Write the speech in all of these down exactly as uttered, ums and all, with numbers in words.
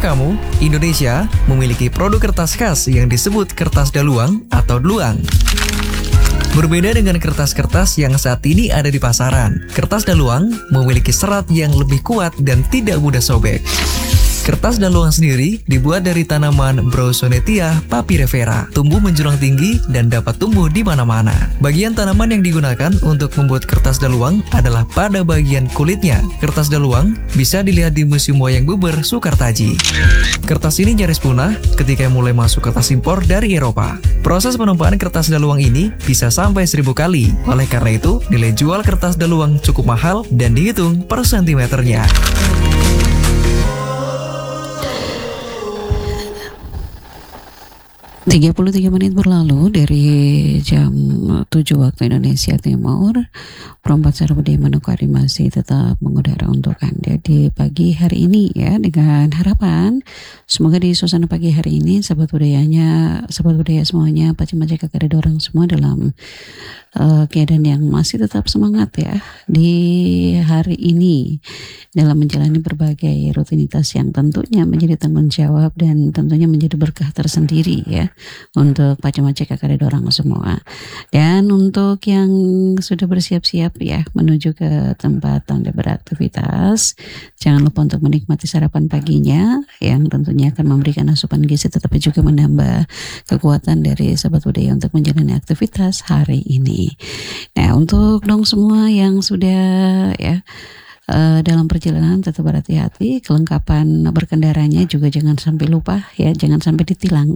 kamu, Indonesia memiliki produk kertas khas yang disebut kertas daluang atau dluang. Berbeda dengan kertas-kertas yang saat ini ada di pasaran, kertas daluang memiliki serat yang lebih kuat dan tidak mudah sobek. Kertas daluang sendiri dibuat dari tanaman Brosonetia papyrifera, tumbuh menjulang tinggi dan dapat tumbuh di mana-mana. Bagian tanaman yang digunakan untuk membuat kertas daluang adalah pada bagian kulitnya. Kertas daluang bisa dilihat di Museum Wayang Beber Soekartaji. Kertas ini nyaris punah ketika mulai masuk kertas impor dari Eropa. Proses penumpahan kertas daluang ini bisa sampai seribu kali. Oleh karena itu, nilai jual kertas daluang cukup mahal dan dihitung per sentimeternya. tiga puluh tiga menit berlalu dari jam tujuh waktu Indonesia Timur. Perempat Sarabudaya Manokwari masih tetap mengudara untuk Anda di pagi hari ini ya, dengan harapan semoga di suasana pagi hari ini sahabat budayanya, sahabat budaya semuanya, pacimajek kakak orang semua dalam uh, keadaan yang masih tetap semangat ya di hari ini dalam menjalani berbagai rutinitas yang tentunya menjadi tanggung jawab dan tentunya menjadi berkah tersendiri ya untuk pacimajek kakak orang semua. Dan untuk yang sudah bersiap-siap ya menuju ke tempat Anda beraktivitas, jangan lupa untuk menikmati sarapan paginya yang tentunya akan memberikan asupan gizi tetapi juga menambah kekuatan dari sahabat budaya untuk menjalani aktivitas hari ini. Nah, untuk dong semua yang sudah ya Uh, dalam perjalanan tetap berhati-hati, kelengkapan berkendaranya juga jangan sampai lupa ya, jangan sampai ditilang.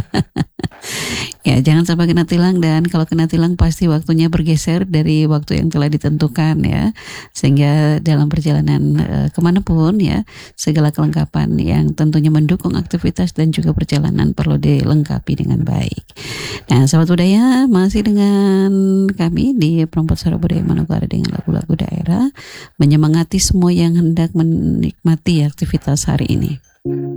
Ya, jangan sampai kena tilang, dan kalau kena tilang pasti waktunya bergeser dari waktu yang telah ditentukan ya, sehingga dalam perjalanan uh, kemanapun ya, segala kelengkapan yang tentunya mendukung aktivitas dan juga perjalanan perlu dilengkapi dengan baik. Nah, sahabat budaya, masih dengan kami di Perempat Sarabudaya Manokwari dengan lagu-lagu daerah, menyemangati semua yang hendak menikmati aktivitas hari ini.